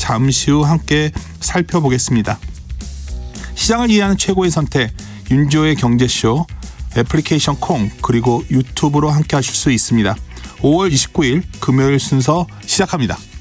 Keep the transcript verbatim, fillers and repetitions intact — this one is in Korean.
잠시 후 함께 살펴보겠습니다. 시장을 이해하는 최고의 선택, 윤지호의 경제쇼, 애플리케이션 콩 그리고 유튜브로 함께 하실 수 있습니다. 오월 이십구일 금요일 순서 시작합니다.